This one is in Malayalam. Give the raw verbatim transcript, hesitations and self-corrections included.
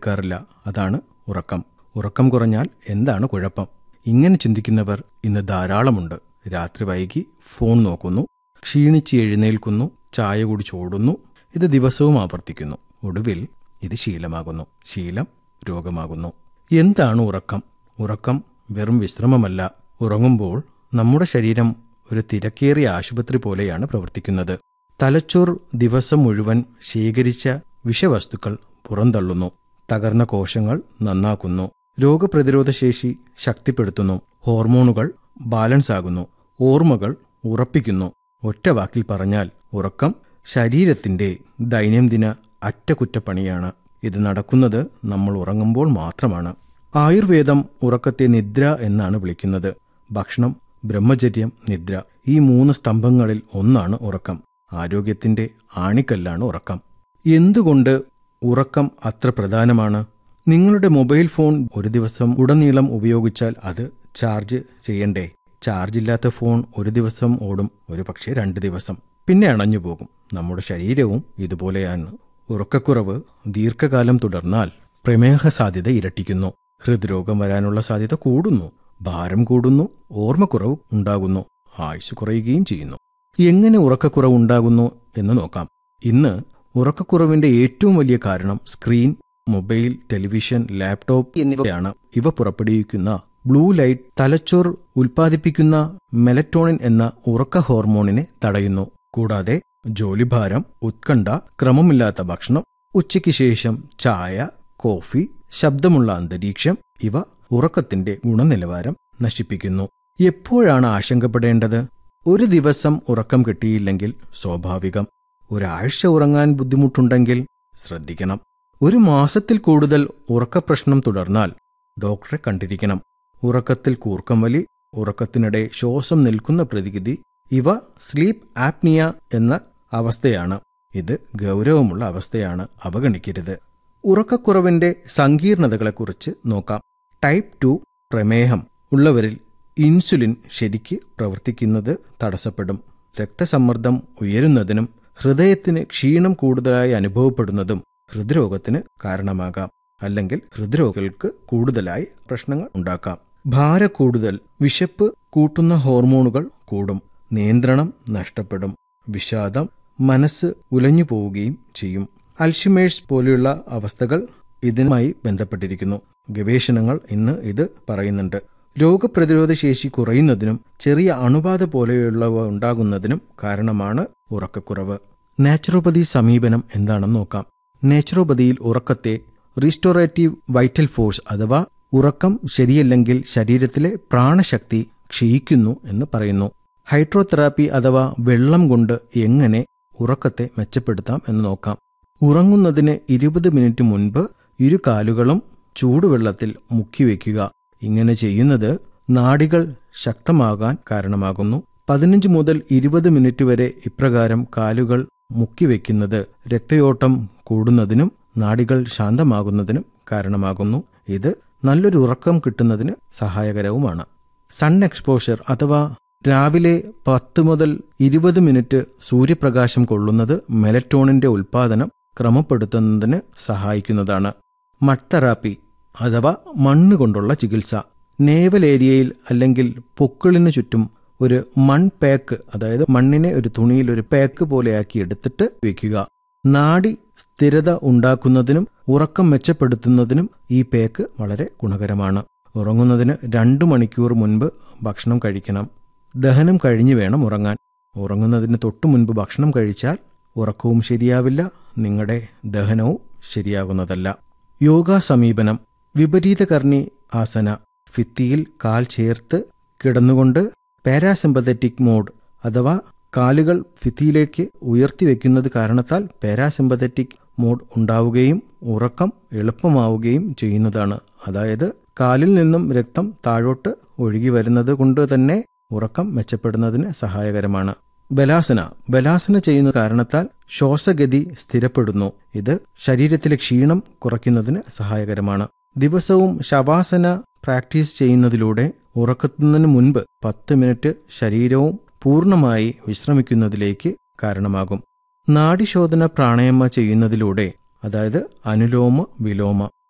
എടുക്കാറില്ല. അതാണ് ഉറക്കം. ഉറക്കം കുറഞ്ഞാൽ എന്താണ് കുഴപ്പം? ഇങ്ങനെ ചിന്തിക്കുന്നവർ ഇന്ന് ധാരാളമുണ്ട്. രാത്രി വൈകി ഫോൺ നോക്കുന്നു, ക്ഷീണിച്ച് എഴുന്നേൽക്കുന്നു, ചായ കുടിച്ചോടുന്നു. ഇത് ദിവസവും ആവർത്തിക്കുന്നു. ഒടുവിൽ ഇത് ശീലമാകുന്നു. ശീലം രോഗമാകുന്നു. എന്താണ് ഉറക്കം? ഉറക്കം വെറും വിശ്രമമല്ല. ഉറങ്ങുമ്പോൾ നമ്മുടെ ശരീരം ഒരു തിരക്കേറിയ ആശുപത്രി പോലെയാണ് പ്രവർത്തിക്കുന്നത്. തലച്ചോർ ദിവസം മുഴുവൻ ശേഖരിച്ച വിഷവസ്തുക്കൾ പുറന്തള്ളുന്നു. തകർന്ന കോശങ്ങൾ നന്നാക്കുന്നു. രോഗപ്രതിരോധ ശേഷി ശക്തിപ്പെടുത്തുന്നു. ഹോർമോണുകൾ ബാലൻസ് ആകുന്നു. ഓർമ്മകൾ ഉറപ്പിക്കുന്നു. ഒറ്റ വാക്കിൽ പറഞ്ഞാൽ ഉറക്കം ശരീരത്തിന്റെ ദൈനംദിന അറ്റകുറ്റപ്പണിയാണ്. ഇത് നടക്കുന്നത് നമ്മൾ ഉറങ്ങുമ്പോൾ മാത്രമാണ്. ആയുർവേദം ഉറക്കത്തെ നിദ്ര എന്നാണ് വിളിക്കുന്നത്. ഭക്ഷണം, ബ്രഹ്മചര്യം, നിദ്ര, ഈ മൂന്ന് സ്തംഭങ്ങളിൽ ഒന്നാണ് ഉറക്കം. ആരോഗ്യത്തിന്റെ ആണിക്കല്ലാണ് ഉറക്കം. എന്തുകൊണ്ട് ഉറക്കം അത്ര പ്രധാനമാണ്? നിങ്ങളുടെ മൊബൈൽ ഫോൺ ഒരു ദിവസം ഉടനീളം ഉപയോഗിച്ചാൽ അത് ചാർജ് ചെയ്യണ്ടേ? ചാർജില്ലാത്ത ഫോൺ ഒരു ദിവസം ഓടും, ഒരു പക്ഷേ രണ്ട് ദിവസം, പിന്നെ അണഞ്ഞു പോകും. നമ്മുടെ ശരീരവും ഇതുപോലെയാണ്. ഉറക്കക്കുറവ് ദീർഘകാലം തുടർന്നാൽ പ്രമേഹ സാധ്യത ഇരട്ടിക്കുന്നു. ഹൃദ്രോഗം വരാനുള്ള സാധ്യത കൂടുന്നു. ഭാരം കൂടുന്നു. ഓർമ്മക്കുറവ് ഉണ്ടാകുന്നു. ആയുസ് കുറയുകയും ചെയ്യുന്നു. എങ്ങനെ ഉറക്കക്കുറവ് ഉണ്ടാകുന്നു എന്ന് നോക്കാം. ഇന്ന് ഉറക്കക്കുറവിന്റെ ഏറ്റവും വലിയ കാരണം സ്ക്രീൻ, മൊബൈൽ, ടെലിവിഷൻ, ലാപ്ടോപ്പ് എന്നിവയാണ്. ഇവ പുറപ്പെടുവിക്കുന്ന ബ്ലൂ ലൈറ്റ് തലച്ചോർ ഉൽപ്പാദിപ്പിക്കുന്ന മെലറ്റോണിൻ എന്ന ഉറക്ക ഹോർമോണിനെ തടയുന്നു. കൂടാതെ ജോലിഭാരം, ഉത്കണ്ഠ, ക്രമമില്ലാത്ത ഭക്ഷണം, ഉച്ചയ്ക്ക് ശേഷം ചായ, കോഫി, ശബ്ദമുള്ള അന്തരീക്ഷം ഇവ ഉറക്കത്തിന്റെ ഗുണനിലവാരം നശിപ്പിക്കുന്നു. എപ്പോഴാണ് ആശങ്കപ്പെടേണ്ടത്? ഒരു ദിവസം ഉറക്കം കിട്ടിയില്ലെങ്കിൽ സ്വാഭാവികം. ഒരാഴ്ച ഉറങ്ങാൻ ബുദ്ധിമുട്ടുണ്ടെങ്കിൽ ശ്രദ്ധിക്കണം. ഒരു മാസത്തിൽ കൂടുതൽ ഉറക്കപ്രശ്നം തുടർന്നാൽ ഡോക്ടറെ കണ്ടിരിക്കണം. ഉറക്കത്തിൽ കൂർക്കം വലി, ഉറക്കത്തിനിടെ ശ്വാസം നിൽക്കുന്ന പ്രതിവിധി, ഇവ സ്ലീപ്പ് ആപ്നിയ എന്ന അവസ്ഥയാണ്. ഇത് ഗൗരവമുള്ള അവസ്ഥയാണ്, അവഗണിക്കരുത്. ഉറക്കക്കുറവിന്റെ സങ്കീർണതകളെക്കുറിച്ച് നോക്കാം. ടൈപ്പ് ടു പ്രമേഹം ഉള്ളവരിൽ ഇൻസുലിൻ ശരിക്ക് പ്രവർത്തിക്കുന്നത് തടസ്സപ്പെടും. രക്തസമ്മർദ്ദം ഉയരുന്നതിനും ഹൃദയത്തിന് ക്ഷീണം കൂടുതലായി അനുഭവപ്പെടുന്നതും ഹൃദ്രോഗത്തിന് കാരണമാകാം. അല്ലെങ്കിൽ ഹൃദ്രോഗികൾക്ക് കൂടുതലായി പ്രശ്നങ്ങൾ ഉണ്ടാക്കാം. ഭാരക്കൂടുതൽ, വിശപ്പ് കൂട്ടുന്ന ഹോർമോണുകൾ കൂടും. നിയന്ത്രണം നഷ്ടപ്പെടും. വിഷാദം, മനസ്സ് ഉലഞ്ഞു പോവുകയും ചെയ്യും. അൽഷിമേഴ്സ് പോലെയുള്ള അവസ്ഥകൾ ഇതിനുമായി ബന്ധപ്പെട്ടിരിക്കുന്നു. ഗവേഷണങ്ങൾ ഇന്ന് ഇത് പറയുന്നുണ്ട്. രോഗപ്രതിരോധ ശേഷി കുറയുന്നതിനും ചെറിയ അണുബാധ പോലെയുള്ളവ ഉണ്ടാകുന്നതിനും കാരണമാണ് ഉറക്കക്കുറവ്. നാച്ചുറോപ്പതി സമീപനം എന്താണെന്ന് നോക്കാം. നാച്ചുറോപ്പതിയിൽ ഉറക്കത്തെ റീസ്റ്റോറേറ്റീവ് വൈറ്റൽ ഫോഴ്സ് അഥവാ ഉറക്കം ശരിയല്ലെങ്കിൽ ശരീരത്തിലെ പ്രാണശക്തി ക്ഷയിക്കുന്നു എന്ന് പറയുന്നു. ഹൈഡ്രോതെറാപ്പി അഥവാ വെള്ളം കൊണ്ട് എങ്ങനെ ഉറക്കത്തെ മെച്ചപ്പെടുത്താം എന്ന് നോക്കാം. ഉറങ്ങുന്നതിന് ഇരുപത് മിനിറ്റ് മുൻപ് ഇരു കാലുകളും ചൂടുവെള്ളത്തിൽ മുക്കിവെക്കുക. ഇങ്ങനെ ചെയ്യുന്നത് നാഡികൾ ശക്തമാകാൻ കാരണമാകുന്നു. പതിനഞ്ച് മുതൽ ഇരുപത് മിനിറ്റ് വരെ ഇപ്രകാരം കാലുകൾ മുക്കിവെക്കുന്നത് രക്തയോട്ടം കൂടുന്നതിനും നാഡികൾ ശാന്തമാകുന്നതിനും കാരണമാകുന്നു. ഇത് നല്ലൊരു ഉറക്കം കിട്ടുന്നതിന് സഹായകരവുമാണ്. സൺ എക്സ്പോഷർ അഥവാ രാവിലെ പത്ത് മുതൽ ഇരുപത് മിനിറ്റ് സൂര്യപ്രകാശം കൊള്ളുന്നത് മെലറ്റോണിന്റെ ഉൽപ്പാദനം ക്രമപ്പെടുത്തുന്നതിന് സഹായിക്കുന്നതാണ്. മഡ് തെറാപ്പി അഥവാ മണ്ണ് കൊണ്ടുള്ള ചികിത്സ. നേവൽ ഏരിയയിൽ അല്ലെങ്കിൽ പൊക്കിളിനു ചുറ്റും ഒരു മൺ പാക്ക്, അതായത് മണ്ണിനെ ഒരു തുണിയിൽ ഒരു പാക്ക് പോലെയാക്കി എടുത്തിട്ട് വയ്ക്കുക. നാഡി സ്ഥിരത ഉണ്ടാക്കുന്നതിനും ഉറക്കം മെച്ചപ്പെടുത്തുന്നതിനും ഈ പാക്ക് വളരെ ഗുണകരമാണ്. ഉറങ്ങുന്നതിന് രണ്ടു മണിക്കൂർ മുൻപ് ഭക്ഷണം കഴിക്കണം. ദഹനം കഴിഞ്ഞു വേണം ഉറങ്ങാൻ. ഉറങ്ങുന്നതിന് തൊട്ടു മുൻപ് ഭക്ഷണം കഴിച്ചാൽ ഉറക്കവും ശരിയാവില്ല, നിങ്ങളുടെ ദഹനവും ശരിയാകുന്നതല്ല. യോഗ സമീപനം. വിപരീതകർണി ആസന. ഭിത്തിയിൽ കാൽ ചേർത്ത് കിടന്നുകൊണ്ട് പാരാസിമ്പത്തറ്റിക് മോഡ് അഥവാ കാലുകൾ ഭിത്തിയിലേക്ക് ഉയർത്തിവെക്കുന്നത് കാരണത്താൽ പാരാസിമ്പത്തറ്റിക് മോഡ് ഉണ്ടാവുകയും ഉറക്കം എളുപ്പമാവുകയും ചെയ്യുന്നതാണ്. അതായത് കാലിൽ നിന്നും രക്തം താഴോട്ട് ഒഴുകി വരുന്നത് കൊണ്ട് തന്നെ ഉറക്കം മെച്ചപ്പെടുന്നതിന് സഹായകരമാണ്. ബലാസന. ബലാസന ചെയ്യുന്ന കാരണത്താൽ ശ്വാസഗതി സ്ഥിരപ്പെടുന്നു. ഇത് ശരീരത്തിലെ ക്ഷീണം കുറയ്ക്കുന്നതിന് സഹായകരമാണ്. ദിവസവും ശവാസന പ്രാക്ടീസ് ചെയ്യുന്നതിലൂടെ ഉറക്കത്തിന് മുൻപ് പത്ത് മിനിറ്റ് ശരീരവും പൂർണ്ണമായി വിശ്രമിക്കുന്നതിലേക്ക് കാരണമാകും. നാഡിശോധന പ്രാണായാമ ചെയ്യുന്നതിലൂടെ, അതായത് അനുലോമ വിലോമ,